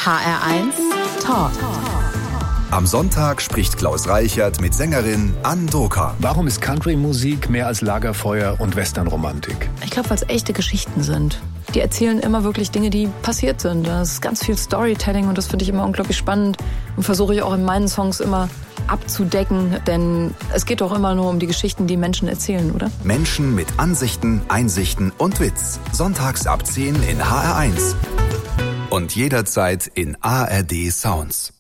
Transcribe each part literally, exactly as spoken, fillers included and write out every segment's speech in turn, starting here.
H R eins Talk. Am Sonntag spricht Klaus Reichert mit Sängerin Ann Doka. Warum ist Country-Musik mehr als Lagerfeuer und Westernromantik? Ich glaube, weil es echte Geschichten sind. Die erzählen immer wirklich Dinge, die passiert sind. Das ist ganz viel Storytelling und das finde ich immer unglaublich spannend und versuche ich auch in meinen Songs immer abzudecken, denn es geht doch immer nur um die Geschichten, die Menschen erzählen, oder? Menschen mit Ansichten, Einsichten und Witz. Sonntags ab zehn in H R eins. Und jederzeit in A R D Sounds.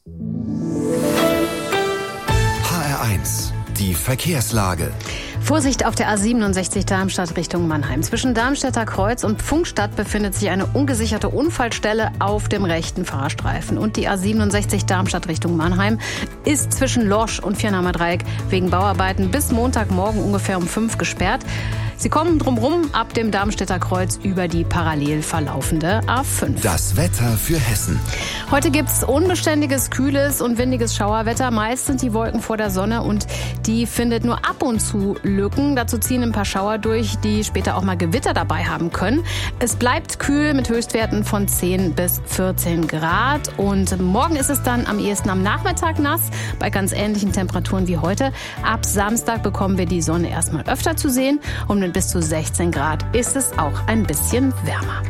H R eins, die Verkehrslage. Vorsicht auf der A siebenundsechzig Darmstadt Richtung Mannheim. Zwischen Darmstädter Kreuz und Pfungstadt befindet sich eine ungesicherte Unfallstelle auf dem rechten Fahrstreifen. Und die A siebenundsechzig Darmstadt Richtung Mannheim ist zwischen Lorsch und Viernahmer Dreieck wegen Bauarbeiten bis Montagmorgen ungefähr um fünf gesperrt. Sie kommen drumherum ab dem Darmstädter Kreuz über die parallel verlaufende A fünf. Das Wetter für Hessen. Heute gibt's unbeständiges, kühles und windiges Schauerwetter. Meist sind die Wolken vor der Sonne und die findet nur ab und zu Lücken. Dazu ziehen ein paar Schauer durch, die später auch mal Gewitter dabei haben können. Es bleibt kühl mit Höchstwerten von zehn bis vierzehn Grad. Und morgen ist es dann am ehesten am Nachmittag nass, bei ganz ähnlichen Temperaturen wie heute. Ab Samstag bekommen wir die Sonne erstmal öfter zu sehen. Und mit bis zu sechzehn Grad ist es auch ein bisschen wärmer.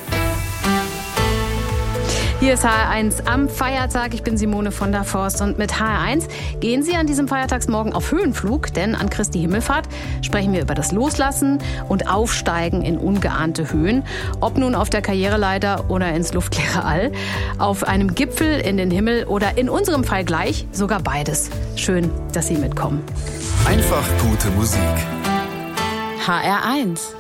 Hier ist H R eins am Feiertag. Ich bin Simone von der Forst und mit H R eins gehen Sie an diesem Feiertagsmorgen auf Höhenflug, denn an Christi Himmelfahrt sprechen wir über das Loslassen und Aufsteigen in ungeahnte Höhen. Ob nun auf der Karriereleiter oder ins luftleere All, auf einem Gipfel in den Himmel oder in unserem Fall gleich sogar beides. Schön, dass Sie mitkommen. Einfach gute Musik. H R eins